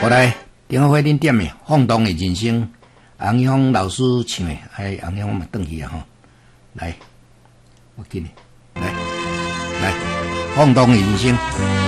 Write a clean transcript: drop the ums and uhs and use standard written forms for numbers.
我来电话会恁点的放荡的人生，洪一峰老师唱的，洪一峰我嘛转去啊吼，来，我给你，来，放荡的人生。